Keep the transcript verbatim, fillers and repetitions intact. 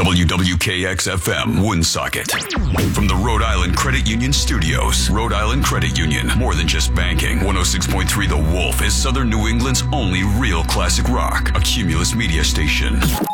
W W K X F M, Woonsocket. From the Rhode Island Credit Union Studios. Rhode Island Credit Union, more than just banking. one oh six point three The Wolf is Southern New England's only real classic rock. A Cumulus media station.